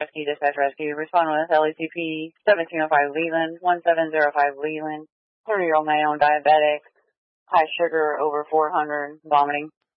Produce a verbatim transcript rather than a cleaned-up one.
Rescue, dispatch rescue. Respond with L A C P seventeen oh five Leland, one seven zero five Leland. thirty-year-old male, diabetic, high sugar over four hundred, vomiting.